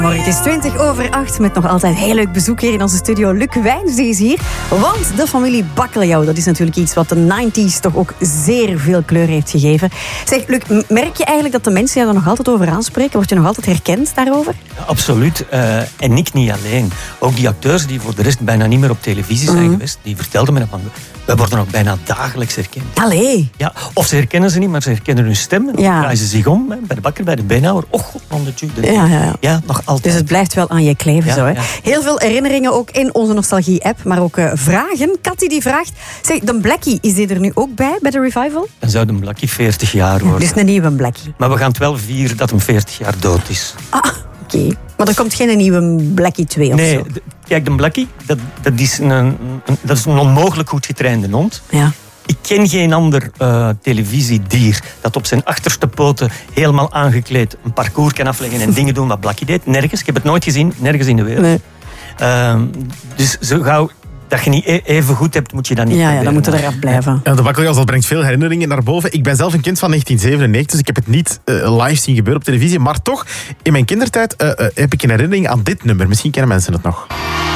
Morgen, het is 20:08 met nog altijd heel leuk bezoek hier in onze studio. Luc Wijnsdee is hier, want de familie Bakkeljauw, dat is natuurlijk iets wat de 90s toch ook zeer veel kleur heeft gegeven. Zeg, Luc, merk je eigenlijk dat de mensen jou er nog altijd over aanspreken? Word je nog altijd herkend daarover? Ja, absoluut. En ik niet alleen. Ook die acteurs die voor de rest bijna niet meer op televisie zijn geweest, die vertelden me dat van, wij worden ook bijna dagelijks herkend. Allee. Ja, of ze herkennen ze niet, maar ze herkennen hun stem. En dan draaien ze zich om, bij de bakker, bij de beenhouwer. Oh god, man, de tube. Ja, nog altijd. Dus het blijft wel aan je kleven zo, hè? Ja. Heel veel herinneringen ook in onze nostalgie-app, maar ook vragen. Katty die vraagt, zeg, de Blackie, is die er nu ook bij de revival? Dan zou de Blackie 40 jaar worden. Dus een nieuwe Blackie. Maar we gaan het wel vieren dat hem 40 jaar dood is. Ah, oké. Maar er komt geen nieuwe Blackie 2 of zo? Nee, kijk, de Blackie, dat is een onmogelijk goed getrainde hond. Ja. Ik ken geen ander televisiedier dat op zijn achterste poten helemaal aangekleed een parcours kan afleggen en dingen doen wat Blackie deed. Nergens. Ik heb het nooit gezien, nergens in de wereld. Nee. Dus zo gauw dat je niet even goed hebt, moet je dat niet proberen. Ja, dan moet je eraf blijven. Ja, de Bakkeljauw, dat brengt veel herinneringen naar boven. Ik ben zelf een kind van 1997, dus ik heb het niet live zien gebeuren op televisie. Maar toch, in mijn kindertijd heb ik een herinnering aan dit nummer. Misschien kennen mensen het nog.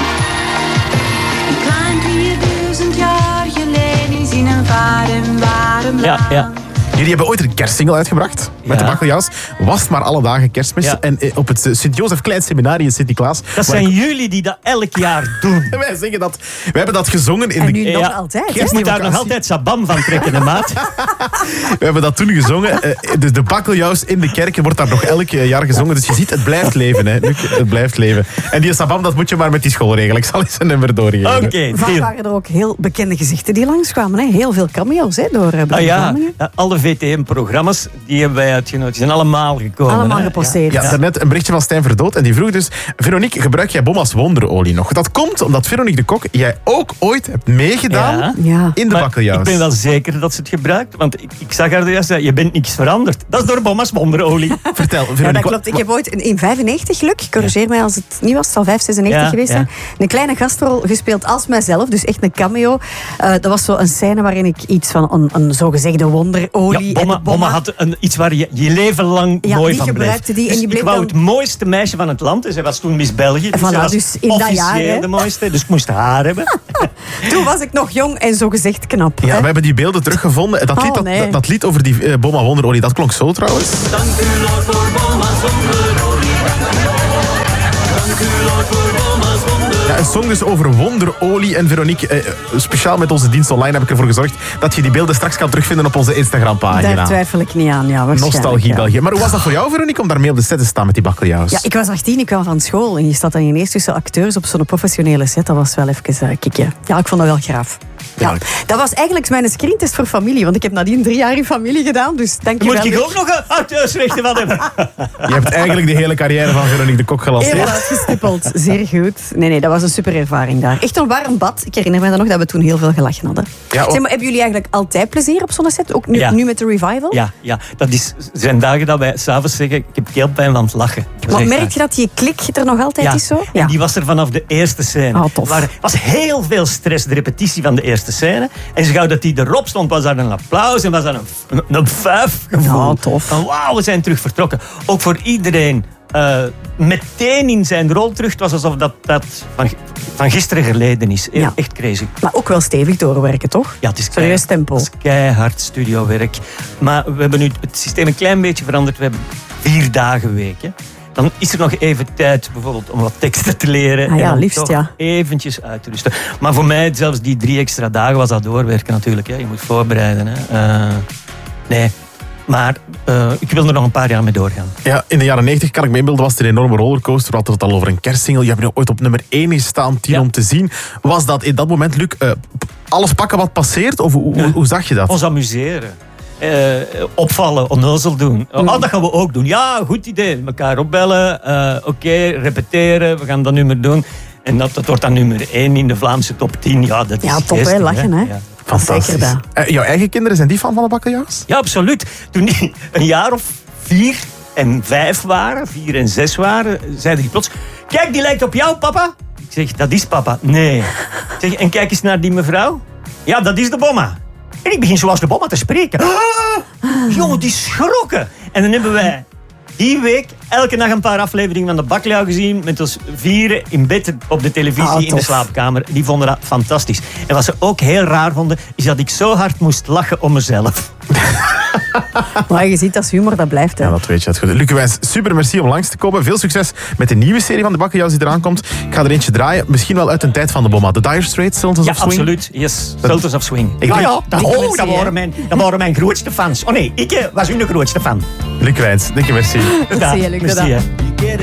Een klein 3000 jaar geleden is in een warm Ja. Jullie hebben ooit een kerstsingle uitgebracht met de Bakkeljauws. Was het maar alle dagen Kerstmis. Ja. En op het Sint-Jozef Klein Seminarie in Sint-Niklaas. Dat zijn jullie die dat elk jaar doen. Wij zeggen dat. Wij hebben dat gezongen in En de nu nog altijd, hè? Je moet daar nog altijd sabam van trekken, de maat. We hebben dat toen gezongen. Dus de Bakkeljauws in de kerken wordt daar nog elk jaar gezongen. Dus je ziet, het blijft leven, hè, Luc. Het blijft leven. En die sabam, dat moet je maar met die school regelen. Ik zal eens een nummer doorgeven. Oké, Vaak deal. waren er ook heel bekende gezichten die langskwamen. Hè? Heel veel cameo's, hè, door Vlamingen. Alle VTM-programma's die hebben wij uitgenodigd. Die zijn allemaal gekomen. Allemaal hè. geposteerd. Ja, daarnet een berichtje van Stijn Verdood. En die vroeg dus, Veronique, gebruik jij Bomma's wonderolie nog? Dat komt omdat Veronique de Kok, jij ook ooit hebt meegedaan Ja. in de Maar Bakkeljauws. ik ben wel zeker dat ze het gebruikt. Want ik zag haar juist zeggen, je bent niks veranderd. Dat is door Bomma's wonderolie. Vertel, Ja, Veronique. dat klopt. Ik heb ooit in 95, Luc, corrigeer mij als het niet was, het zal 95 geweest zijn, een kleine gastrol gespeeld als mijzelf, dus echt een cameo. Dat was zo een scène waarin ik iets van een zogezegde wonderolie... Ja, en de Bomma had iets waar je leven lang mooi die van bleef. gebruikte die en Dus die bleef ik wou dan- het mooiste meisje van het land. En zij was toen Miss België. Dus Voilà, zij was dus in dat officieel jaar, hè. de mooiste. Dus ik moest haar hebben. Toen was ik nog jong en zogezegd knap. Ja, hè. we hebben die beelden teruggevonden. Dat, lied, nee. dat lied over die Bomma wonderolie, dat klonk zo trouwens. Dank u Lord voor Bomma's wonderolie. Dank u Lord voor Bomma's wonderolie. Ja, een song dus over wonderolie. En Veronique, speciaal met onze dienst online heb ik ervoor gezorgd dat je die beelden straks kan terugvinden op onze Instagram-pagina. Daar twijfel ik niet aan, ja, waarschijnlijk. Nostalgie ja. België. Maar hoe was dat voor jou, Veronique, om daarmee op de set te staan met die Bakkeljauws? Ja, ik was 18, ik kwam van school en je staat dan ineens tussen acteurs op zo'n professionele set. Dat was wel even kicken. Ja, ik vond dat wel graaf. Ja, dat was eigenlijk mijn screentest voor familie, want ik heb nadien 3 jaar in familie gedaan, dus dank je Moet wel. ik ook nog een auteursrechten van hebben? Je hebt eigenlijk de hele carrière van Veronique de Kok Heel gelanceerd. uitgestippeld, zeer goed. Nee, dat was een super ervaring daar. Echt een warm bad. Ik herinner me dan nog dat we toen heel veel gelachen hadden. Ja, Zeg, maar hebben jullie eigenlijk altijd plezier op zo'n set? Ook nu, Ja. nu met de revival? Ja, dat zijn dagen dat wij s'avonds zeggen, ik heb keelpijn van het lachen. Dat is Maar echt merk waar. je dat die klik er nog altijd is zo? En die was er vanaf de eerste scène. Ah, tof. Er was heel veel stress, de repetitie van de eerste scène. En zo gauw dat die erop stond, was daar een applaus en was daar een fuifgevoel. Ja, tof. Van wauw, we zijn terug vertrokken. Ook voor iedereen meteen in zijn rol terug. Het was alsof dat van gisteren geleden is. Ja. Echt crazy. Maar ook wel stevig doorwerken, toch? Ja, het is Serieus tempo. Het is keihard studiowerk. Maar we hebben nu het systeem een klein beetje veranderd. We hebben 4 dagen week. Hè. Dan is er nog even tijd bijvoorbeeld om wat teksten te leren. Ah ja, en dan liefst, toch ja. eventjes uit te rusten. Maar voor mij, zelfs die 3 extra dagen, was dat doorwerken natuurlijk. Hè. Je moet voorbereiden. Hè. Nee, maar ik wil er nog een paar jaar mee doorgaan. Ja, in de jaren 90 kan ik me inbeelden, was het een enorme rollercoaster. We hadden het al over een kerstsingle. Je hebt nu ooit op nummer 1 gestaan, 10 Ja. om te zien. Was dat in dat moment, Luc, alles pakken wat passeert? Of hoe zag je dat? Ons amuseren. Opvallen, onnozel doen. Oh, dat gaan we ook doen. Ja, goed idee. Elkaar opbellen. Oké, repeteren. We gaan dat nummer doen. En dat wordt dan nummer 1 in de Vlaamse top 10. Ja, dat is Ja, top, hè, geestig, lachen, hè. Ja. Fantastisch. Zeker dat. Jouw eigen kinderen, zijn die fan van de Bakkeljauws? Ja, absoluut. Toen die een jaar of 4 en 5 waren, 4 en 6 waren, zeiden die plots: kijk, die lijkt op jou, papa. Ik zeg, dat is papa. Nee. Ik zeg, en kijk eens naar die mevrouw. Ja, dat is de Bomma. En ik begin zoals de Bomma te spreken. Jongen, die schrokken. En dan hebben wij die week elke dag een paar afleveringen van de Bakkeljauw gezien. Met ons 4 in bed op de televisie in de slaapkamer. Die vonden dat fantastisch. En wat ze ook heel raar vonden, is dat ik zo hard moest lachen om mezelf. Maar je ziet, dat is humor, dat blijft. Hè. Ja, dat weet je. Dat goed. Luc Wijns, super merci om langs te komen. Veel succes met de nieuwe serie van de Bakkeljauws die eraan komt. Ik ga er eentje draaien. Misschien wel uit een tijd van de Bomma. The Dire Straits, Sultans Ja, of Swing. absoluut. Yes, Sultans of Swing. Ik denk- Dat waren mijn grootste fans. Oh nee, ik was hun grootste fan. Luc Wijns, dikke merci. Merci, Luc, Merci, bedankt. hè.